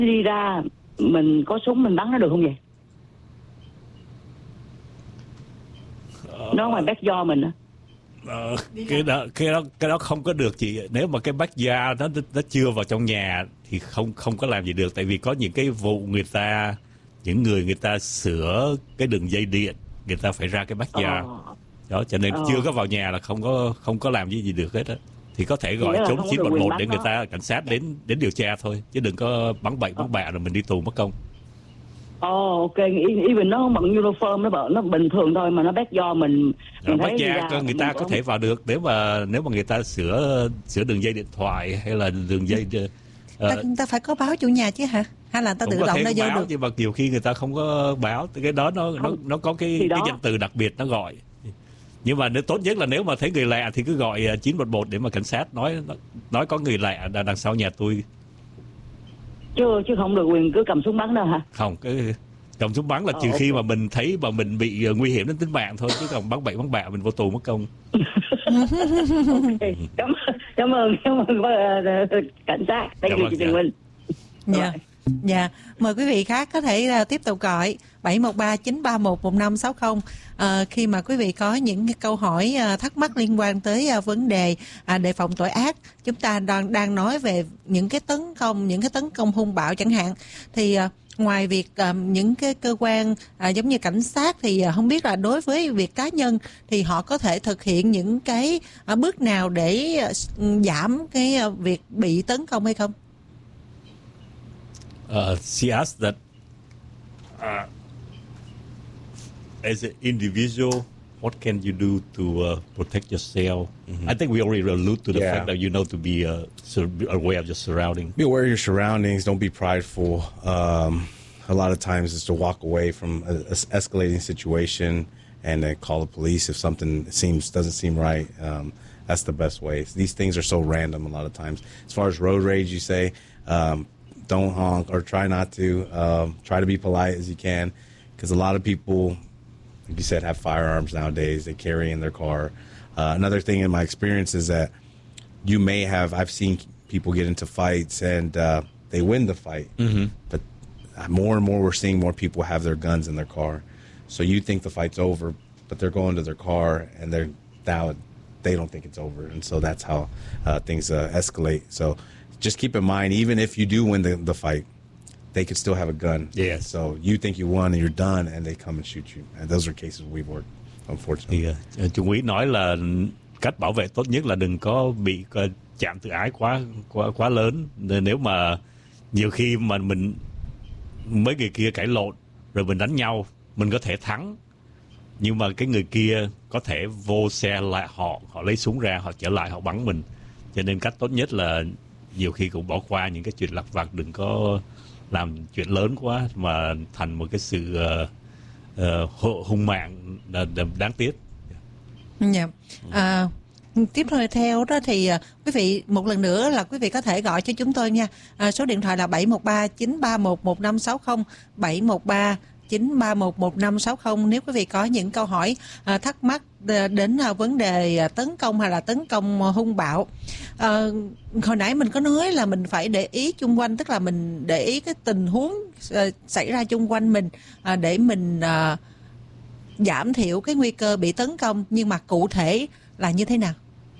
đi ra mình có súng mình bắn nó được không vậy? Nó ngoài backyard mình á. Cái đó không có được chị. Nếu mà cái backyard nó chưa vào trong nhà thì không có làm gì được. Tại vì có những cái vụ những người ta sửa cái đường dây điện, người ta phải ra cái backyard đó, cho nên chưa có vào nhà là không có làm gì được hết á. Thì có thể gọi trốn 911 để người ta cảnh sát đến điều tra thôi, chứ đừng có bắn bậy bắn bạ rồi mình đi tù mất công. Ok, even nó không bận uniform, nó bình thường thôi mà nó backyard mình thấy người ta có thể vào được nếu mà người ta sửa đường dây điện thoại hay là đường dây người ta phải có báo chủ nhà chứ hả? Hay là ta tự động nó vô được? Nhưng mà nhiều khi người ta không có báo, cái đó nó có cái danh từ đặc biệt nó gọi. Nhưng mà tốt nhất là nếu mà thấy người lạ thì cứ gọi 911 để mà cảnh sát nói có người lạ đằng sau nhà tôi. Chứ không được quyền cứ cầm súng bắn đâu hả? Không, cái cầm súng bắn là trừ khi mà mình thấy mà mình bị nguy hiểm đến tính mạng thôi, chứ còn bắn bậy bắn bạ mình vô tù mất công. Okay. Cảm ơn cảnh sát. Thank you chị Tiền Minh. Dạ, mời quý vị khác có thể tiếp tục gọi 713-931-1560 khi mà quý vị có những câu hỏi thắc mắc liên quan tới vấn đề đề phòng tội ác. Chúng ta đang nói về những cái tấn công hung bạo chẳng hạn. Thì ngoài việc những cái cơ quan giống như cảnh sát thì không biết là đối với việc cá nhân thì họ có thể thực hiện những cái bước nào để giảm cái việc bị tấn công hay không? She asked that as an individual, what can you do to protect yourself? Mm-hmm. I think we already allude to the fact that you know to be aware of your surroundings. Be aware of your surroundings. Don't be prideful. A lot of times it's to walk away from an escalating situation and then call the police if something doesn't seem right. That's the best way. These things are so random a lot of times. As far as road rage, you say, don't honk or try not to. Try to be polite as you can, because a lot of people, like you said, have firearms nowadays. They carry in their car. Another thing in my experience is that I've seen people get into fights and they win the fight. Mm-hmm. But more and more we're seeing more people have their guns in their car. So you think the fight's over, but they're going to their car and they don't think it's over. And so that's how things escalate. So just keep in mind, even if you do win the fight, they could still have a gun. Yeah. So you think you won and you're done, and they come and shoot you. And those are cases we've worked, unfortunately. Thì Trung úy nói là cách bảo vệ tốt nhất là đừng có bị chạm tự ái quá lớn. Nếu mà nhiều khi mà mình mấy người kia cãi lộn rồi mình đánh nhau, mình có thể thắng, nhưng mà cái người kia có thể vô xe lại họ lấy súng ra, họ trở lại họ bắn mình. Cho nên cách tốt nhất là nhiều khi cũng bỏ qua những cái chuyện lặt vặt, đừng có làm chuyện lớn quá mà thành một cái sự hung mạng đáng tiếc. Dạ. Tiếp theo đó thì quý vị một lần nữa là quý vị có thể gọi cho chúng tôi nha. Số điện thoại là 713-931-1560, 713-931-1560 nếu quý vị có những câu hỏi thắc mắc đến vấn đề tấn công hay là tấn công hung bạo. Hồi nãy mình có nói là mình phải để ý chung quanh, tức là mình để ý cái tình huống xảy ra chung quanh mình để mình giảm thiểu cái nguy cơ bị tấn công, nhưng mà cụ thể là như thế nào?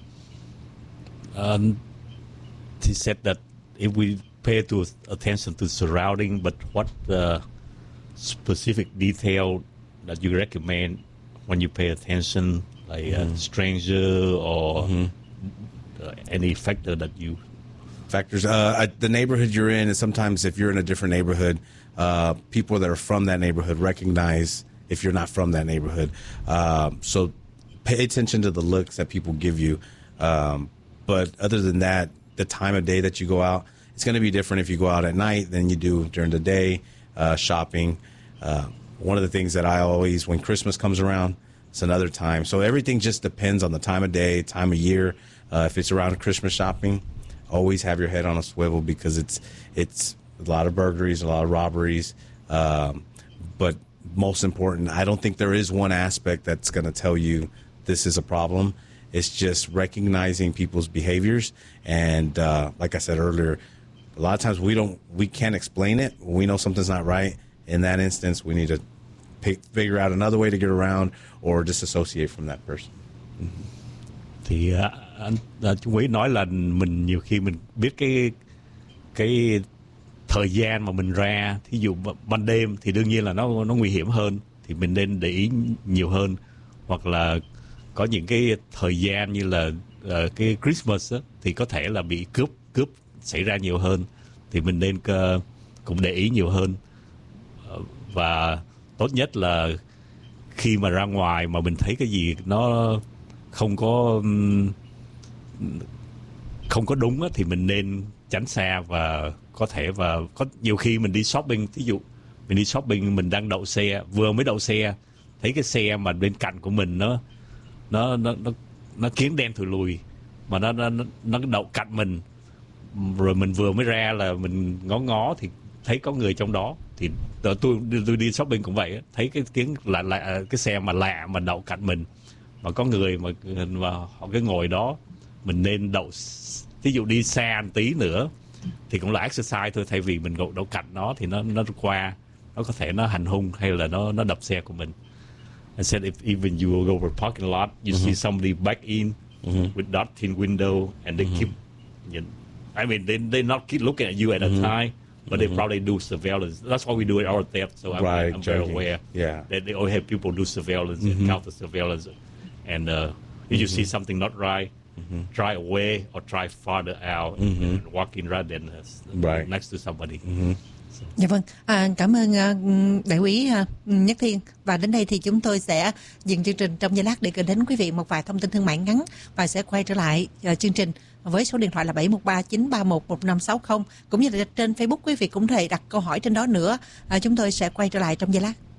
He said that if we pay attention to surrounding, but what specific detail that you recommend when you pay attention, like a stranger or any factor that you... Factors. The neighborhood you're in, and sometimes if you're in a different neighborhood, people that are from that neighborhood recognize if you're not from that neighborhood. So pay attention to the looks that people give you. But other than that, the time of day that you go out, it's going to be different if you go out at night than you do during the day, shopping. One of the things that I always, when Christmas comes around, it's another time. So everything just depends on the time of day, time of year. If it's around Christmas shopping, always have your head on a swivel, because it's a lot of burglaries, a lot of robberies. But most important, I don't think there is one aspect that's going to tell you this is a problem. It's just recognizing people's behaviors. And like I said earlier, A lot of times we can't explain it. We know something's not right. In that instance, we need to figure out another way to get around or disassociate from that person. Thì chú Quý nói là mình nhiều khi mình biết cái thời gian mà mình ra, thí dụ ban đêm thì đương nhiên là nó nguy hiểm hơn, thì mình nên để ý nhiều hơn. Hoặc là có những cái thời gian như là cái Christmas á, thì có thể là bị cướp xảy ra nhiều hơn, thì mình nên cũng để ý nhiều hơn. Và tốt nhất là khi mà ra ngoài mà mình thấy cái gì nó không có đúng á, thì mình nên tránh xa. Và có thể có nhiều khi mình đi shopping, thí dụ mình đi shopping, mình đang đậu xe, vừa mới đậu xe thấy cái xe mà bên cạnh của mình nó kiến đen thùi lùi mà nó đậu cạnh mình, rồi mình vừa mới ra là mình ngó thì thấy có người trong đó. Thì tôi đi shopping cũng vậy, thấy cái tiếng lạ, cái xe mà lạ mà đậu cạnh mình mà có người mà họ cái ngồi đó, mình nên đậu. Ví dụ đi xa một tí nữa thì cũng là exercise thôi, thay vì mình đậu cạnh nó thì nó qua, nó có thể nó hành hung hay là nó đập xe của mình. I said if even you go over parking lot, you see somebody back in with that thin window and they keep, I mean they not keep looking at you at a time, but they probably do surveillance. That's why we do it our theft. So I'm very aware that they always have people do surveillance and counter surveillance. And if you see something not right, try away or try farther out and walk in rather than next to somebody. Dạ vâng, cảm ơn đại úy Nhất Thiên. Và đến đây thì chúng tôi sẽ dừng chương trình trong giây lát để gửi đến quý vị một vài thông tin thương mại ngắn và sẽ quay trở lại chương trình với số điện thoại là 713-931-1560, cũng như là trên Facebook quý vị cũng có thể đặt câu hỏi trên đó nữa. Chúng tôi sẽ quay trở lại trong giây lát.